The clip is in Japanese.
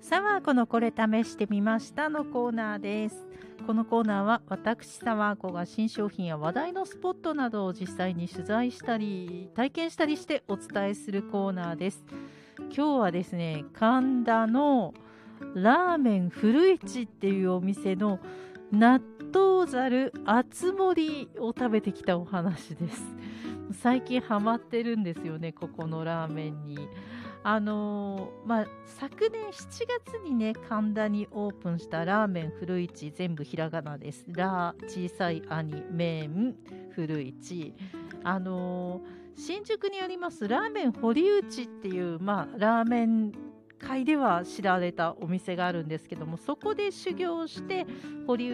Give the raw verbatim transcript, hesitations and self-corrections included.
サワーコのこれ試してみましたのコーナーです。このコーナーは私サワーコが新商品や話題のスポットなどを実際に取材したり体験したりしてお伝えするコーナーです。今日はですね、神田のラーメン古市っていうお店の納豆ざる厚盛りを食べてきたお話です。最近ハマってるんですよね、ここのラーメンに。あのーまあ、昨年しちがつにね、神田にオープンしたラーメン古市、全部ひらがなです。ラー、小さい兄、麺、古市。あのー新宿にありますラーメン堀内っていう、まあ、ラーメン界では知られたお店があるんですけども、そこで修行して堀